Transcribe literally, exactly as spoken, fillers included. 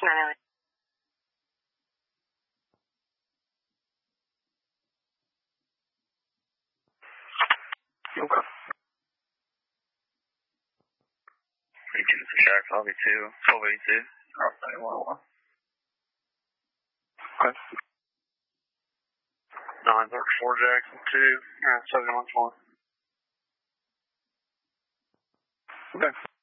Okay. eighteen for Shack, lobby two, twelve eighty-two. Route ninety-one oh one. Okay. nine thirty-four Jackson two, uh, seventy-one twenty. Okay.